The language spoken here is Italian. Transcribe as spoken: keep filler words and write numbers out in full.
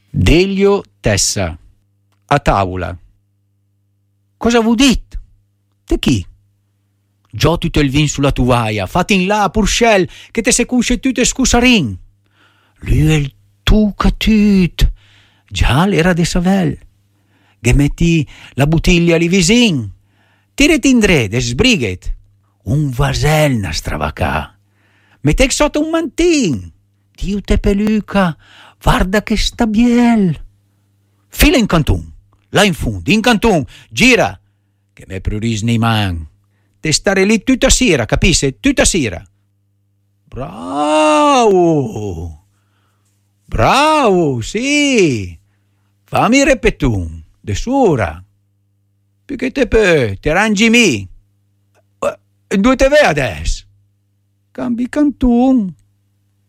Delio Tessa, a tavola. Cosa vu dit? Te chi? Giò tutto il vin sulla tuvaia, fatti in là, Purcell, che te se tutte scusarin. Lui è il tu catut. Già l'era de Savel. Che metti la bottiglia lì visin. Tireti in dre, de sbrighet. Un vasel na stravacà. Mettec sotto un mantin. Dio te peluca, guarda che sta biel. Fila in cantun, là in fondo, in cantun, gira, che me pruris nei man. Te stare lì tutta sera, capisce? Tutta sera. Bravo! Bravo, sì! Fammi repetun, de sura. Perché te pe, te rangi mi. Dove te ve adesso? Cambi cantun.